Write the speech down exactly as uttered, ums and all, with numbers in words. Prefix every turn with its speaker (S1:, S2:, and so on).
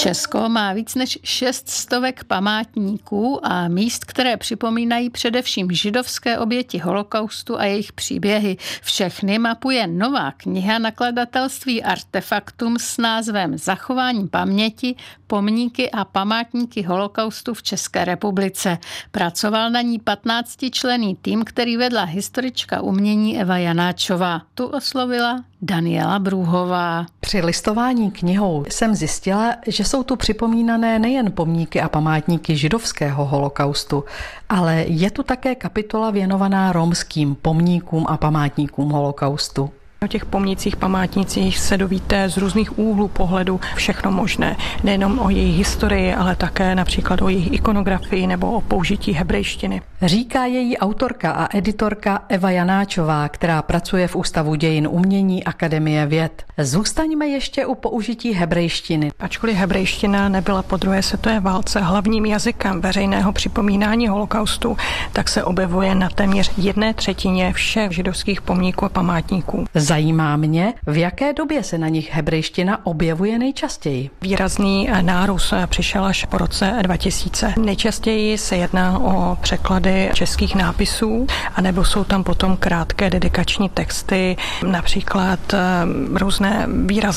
S1: Česko má víc než šest stovek památníků a míst, které připomínají především židovské oběti holokaustu a jejich příběhy. Všechny mapuje nová kniha nakladatelství Artefaktum s názvem Zachování paměti, pomníky a památníky holokaustu v České republice. Pracoval na ní patnáctičlenný tým, který vedla historička umění Eva Janáčová. Tu oslovila Daniela Brůhová.
S2: Při listování knihou jsem zjistila, že jsou tu připomínané nejen pomníky a památníky židovského holokaustu, ale je tu také kapitola věnovaná romským pomníkům a památníkům holokaustu.
S3: O těch pomnících, památnících se dovíte z různých úhlů pohledu všechno možné. Nejenom o jejich historii, ale také například o jejich ikonografii nebo o použití hebrejštiny.
S2: Říká její autorka a editorka Eva Janáčová, která pracuje v Ústavu dějin umění Akademie věd. Zůstaňme ještě u použití hebrejštiny.
S3: Ačkoliv hebrejština nebyla po druhé světové válce hlavním jazykem veřejného připomínání holokaustu, tak se objevuje na téměř jedné třetině všech židovských pomníků a památníků.
S2: Zajímá mě, v jaké době se na nich hebrejština objevuje nejčastěji.
S3: Výrazný nárůst přišel až po roce dva tisíce. Nejčastěji se jedná o překlady českých nápisů, anebo jsou tam potom krátké dedikační texty, například různé výrazy